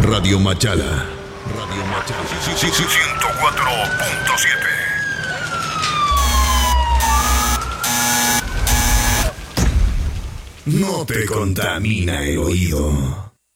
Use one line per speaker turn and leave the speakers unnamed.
Radio Machala. Radio Machala. 104.7. No te contamina el oído.